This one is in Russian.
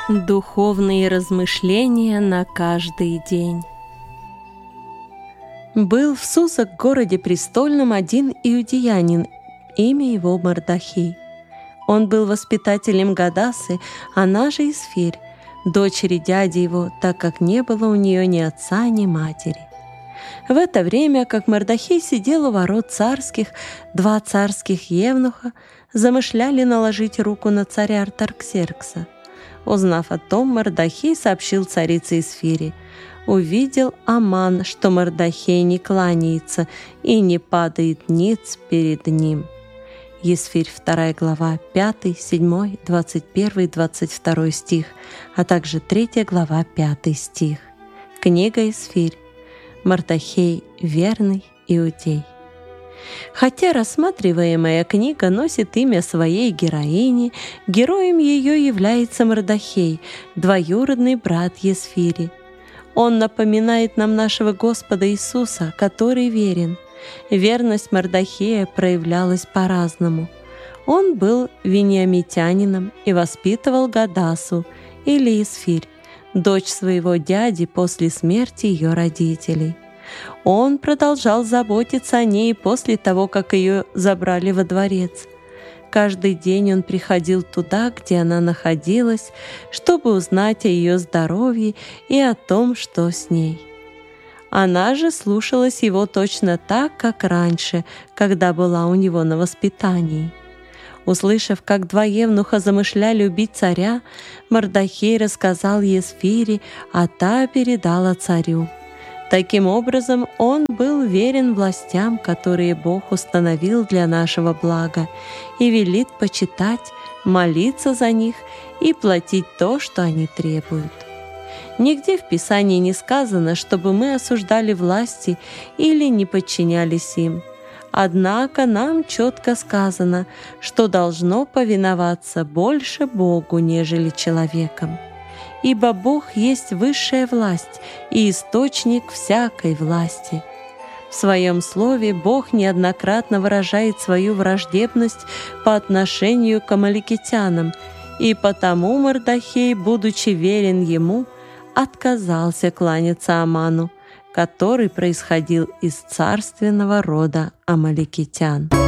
Духовные размышления на каждый день. Был в Суза, городе престольном, один иудеянин, имя его Мардахей. Он был воспитателем Гадасы, она же Исфирь, дочери дяди его, так как не было у нее ни отца, ни матери. В это время, как Мардахей сидел у ворот царских, два царских евнуха замышляли наложить руку на царя Артарксеркса. Узнав о том, Мардахей сообщил царице Исфире. Увидел Аман, что Мардахей не кланяется и не падает ниц перед ним. Есфирь, 2 глава, 5, 7, 21, 22 стих, а также 3 глава, 5 стих. Книга Есфирь. Мардахей — верный иудей. Хотя рассматриваемая книга носит имя своей героини, героем ее является Мардахей, двоюродный брат Есфири. Он напоминает нам нашего Господа Иисуса, который верен. Верность Мардахея проявлялась по-разному. Он был вениамитянином и воспитывал Гадасу или Есфирь, дочь своего дяди после смерти ее родителей. Он продолжал заботиться о ней после того, как ее забрали во дворец. Каждый день он приходил туда, где она находилась, чтобы узнать о ее здоровье и о том, что с ней. Она же слушалась его точно так, как раньше, когда была у него на воспитании. Услышав, как два евнуха замышляли убить царя, Мардахей рассказал Есфире, а та передала царю. Таким образом, он был верен властям, которые Бог установил для нашего блага, и велит почитать, молиться за них и платить то, что они требуют. Нигде в Писании не сказано, чтобы мы осуждали власти или не подчинялись им. Однако нам четко сказано, что должно повиноваться больше Богу, нежели человеком. Ибо Бог есть высшая власть и источник всякой власти. В Своем Слове Бог неоднократно выражает свою враждебность по отношению к амаликитянам, и потому Мардахей, будучи верен ему, отказался кланяться Аману, который происходил из царственного рода амаликитян.